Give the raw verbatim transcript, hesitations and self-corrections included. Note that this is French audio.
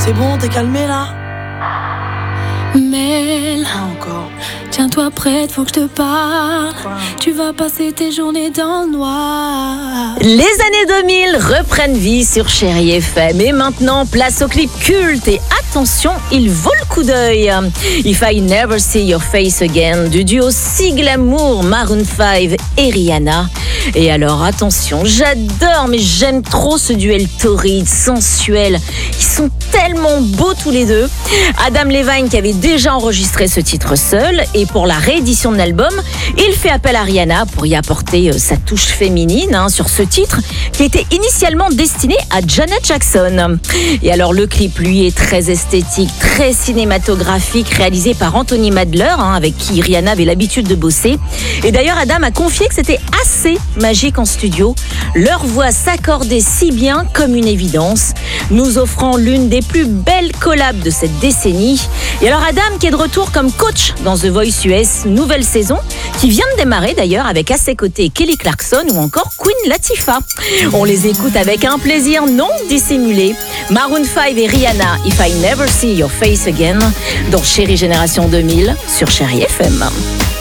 C'est bon, t'es calmé là? Mel, Ah, encore. tiens-toi prête, faut que je te parle. Quoi? Tu vas passer tes journées dans le noir. Les années deux mille reprennent vie sur Chérie F M. Et maintenant, place au clip culte. Et attention, il vaut le coup d'œil. If I Never See Your Face Again, du duo si glamour Maroon five et Rihanna. Et alors, attention, j'adore, mais j'aime trop ce duel torride, sensuel. Ils sont tellement beaux tous les deux. Adam Levine qui avait déjà enregistré ce titre seul. Et pour la réédition de l'album, il fait appel à Rihanna pour y apporter sa touche féminine hein, sur ce titre qui était initialement destiné à Janet Jackson. Et alors le clip, lui, est très esthétique, très cinématographique, réalisé par Anthony Madler, hein, avec qui Rihanna avait l'habitude de bosser. Et d'ailleurs, Adam a confié que c'était assez magique en studio. Leurs voix s'accordaient si bien comme une évidence, nous offrant l'une des plus belles collabs de cette décennie. Et alors Adam qui est de retour comme coach dans The Voice U S, nouvelle saison, qui vient de démarrer d'ailleurs avec à ses côtés Kelly Clarkson ou encore Queen Latifah. On les écoute avec un plaisir non dissimulé. Maroon five et Rihanna, If I Never See Your Face Again, dans Chérie Génération deux mille sur Chérie F M.